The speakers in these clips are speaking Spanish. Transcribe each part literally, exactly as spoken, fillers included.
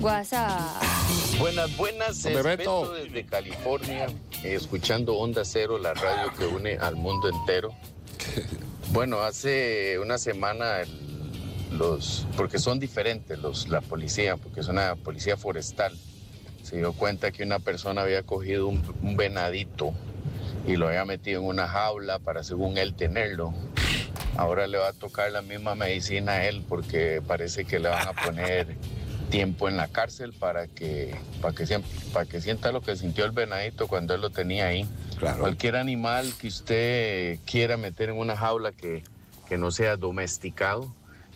WhatsApp. Buenas, buenas. Es Beto desde California, eh, escuchando Onda Cero, la radio que une al mundo entero. Bueno, hace una semana el, los, porque son diferentes los, la policía, porque es una policía forestal, se dio cuenta que una persona había cogido un, un venadito y lo había metido en una jaula para, según él, tenerlo. Ahora le va a tocar la misma medicina a él porque parece que le van a poner tiempo en la cárcel para que, para que, siempre, para que sienta lo que sintió el venadito cuando él lo tenía ahí. Claro. Cualquier animal que usted quiera meter en una jaula que, que no sea domesticado,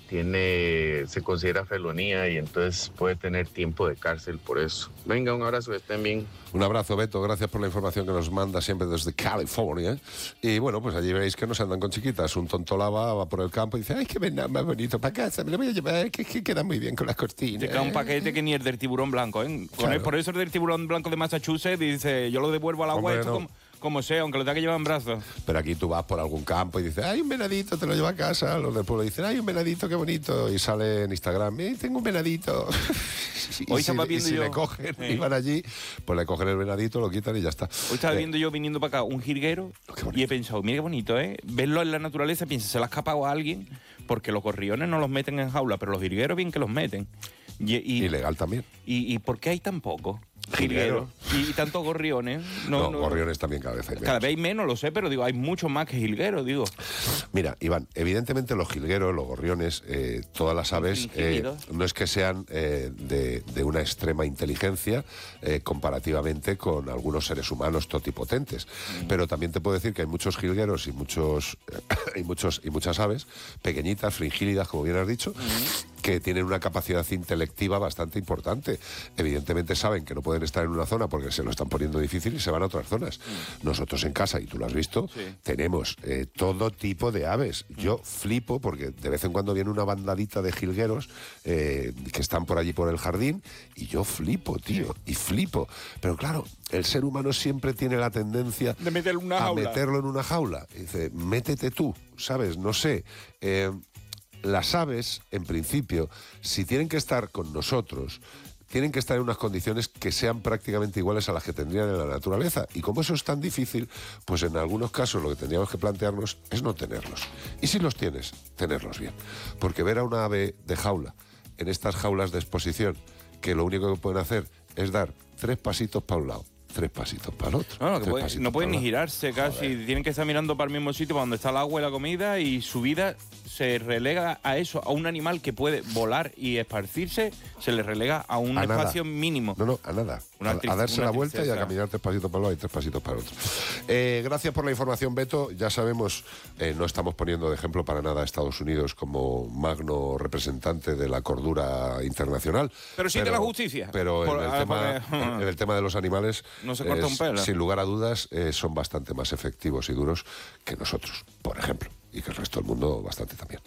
tiene, se considera felonía y entonces puede tener tiempo de cárcel por eso. Venga, un abrazo, estén bien. Un abrazo, Beto, gracias por la información que nos manda siempre desde California. Y bueno, pues allí veis que no se andan con chiquitas. Un tontolaba va por el campo y dice, ay, qué venado más bonito para casa, me lo voy a llevar, que, que queda muy bien con las cortinas. Te queda un paquete que ni el del tiburón blanco, ¿eh? Con Claro. el, por eso el del tiburón blanco de Massachusetts dice, yo lo devuelvo al agua, Hombre, esto no. como, como sea, aunque lo tenga que llevar en brazos. Pero aquí tú vas por algún campo y dices, hay un venadito, te lo lleva a casa. Los del pueblo dicen, hay un venadito, qué bonito. Y sale en Instagram, eh, tengo un venadito. y Hoy si, estaba y viendo si yo- le cogen Sí. y van allí, pues le cogen el venadito, lo quitan y ya está. Hoy estaba Eh, viendo yo viniendo para acá un jilguero y he pensado, mira qué bonito, ¿eh? Verlo en la naturaleza, piensa, se lo ha escapado a alguien, porque los gorriones no los meten en jaula, pero los jilgueros bien que los meten. Y, y, Ilegal también. y, ¿Y por qué hay tan pocos Jilgueros. jilgueros? Y, y tantos gorriones. No, no, gorriones también cada vez hay menos. Cada vez hay menos, lo sé, pero digo, hay mucho más que jilgueros, digo. Mira, Iván, evidentemente los jilgueros, los gorriones, eh, todas las aves, eh, Infinitos. no es que sean eh, de, de una extrema inteligencia eh, comparativamente con algunos seres humanos totipotentes. Mm. Pero también te puedo decir que hay muchos jilgueros y muchos y muchos y muchas aves pequeñitas, fringílidas, como bien has dicho, Mm. que tienen una capacidad intelectiva bastante importante. Evidentemente saben que no pueden estar en una zona porque se lo están poniendo difícil y se van a otras zonas. Nosotros en casa, y tú lo has visto, Sí. tenemos eh, todo tipo de aves. Yo flipo porque de vez en cuando viene una bandadita de jilgueros eh, que están por allí por el jardín y yo flipo, tío, y flipo. Pero claro, el ser humano siempre tiene la tendencia De meterlo en una a jaula. meterlo en una jaula. Y dice, métete tú, ¿sabes? No sé. Eh, las aves, en principio, si tienen que estar con nosotros, tienen que estar en unas condiciones que sean prácticamente iguales a las que tendrían en la naturaleza. Y como eso es tan difícil, pues en algunos casos lo que tendríamos que plantearnos es no tenerlos. Y si los tienes, tenerlos bien. Porque ver a una ave de jaula, en estas jaulas de exposición, que lo único que pueden hacer es dar tres pasitos para un lado, tres pasitos para el otro. No, no, que tres puede- pasitos no pueden para ni el lado. girarse casi, tienen que estar mirando para el mismo sitio, para donde está el agua y la comida, y su vida se relega a eso, a un animal que puede volar y esparcirse, se le relega a un A nada. espacio mínimo. No, no, a nada. Una a, a tri- darse una la vuelta y a tristeza. caminar tres pasitos para un lado y tres pasitos para el otro. Eh, gracias por la información, Beto. Ya sabemos, eh, no estamos poniendo de ejemplo para nada a Estados Unidos como magno representante de la cordura internacional. Pero sí de la justicia. Pero Por- en, el ah, tema, porque- en el tema de los animales, No se corta es, un pelo. sin lugar a dudas, eh, son bastante más efectivos y duros que nosotros, por ejemplo. Y que el resto del mundo bastante también.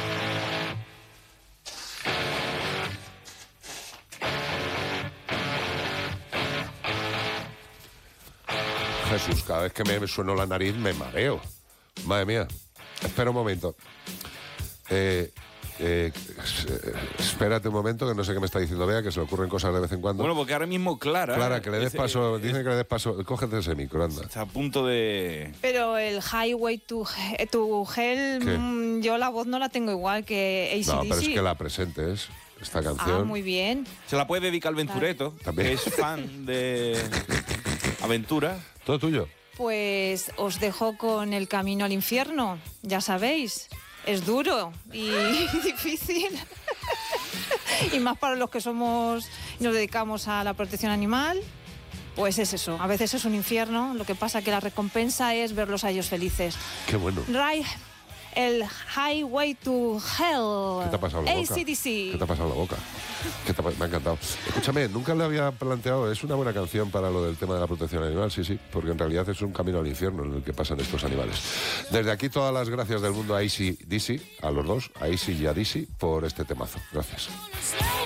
Jesús, cada vez que me sueno la nariz me mareo. Madre mía. Espera un momento. Eh, eh, espérate un momento, que no sé qué me está diciendo Bea, que se le ocurren cosas de vez en cuando. Bueno, porque ahora mismo Clara... Clara, que le des ese- paso, es- dicen que le des paso. Cógete ese micro, anda. Está a punto de... Pero el Highway to, He- to Hell, ¿Qué? mm, yo la voz no la tengo igual que A C D C. No, pero es que la presentes, esta Ah, canción. muy bien. Se la puede dedicar al Ventureto, También. que es fan de Aventura. Todo tuyo. Pues os dejo con El Camino al Infierno, ya sabéis. Es duro y difícil. Y más para los que somos y nos dedicamos a la protección animal, pues es eso. A veces es un infierno, lo que pasa que la recompensa es verlos a ellos felices. Qué bueno. Right, el Highway to Hell. ¿Qué te ha pasado en la boca? A C D C. ¿Qué te ha pasado en la boca? ¿Qué te ha pa- Me ha encantado. Escúchame, nunca le había planteado, es una buena canción para lo del tema de la protección animal, sí, sí, porque en realidad es un camino al infierno en el que pasan estos animales. Desde aquí todas las gracias del mundo a A C D C, a los dos, a A C y a D C, por este temazo. Gracias.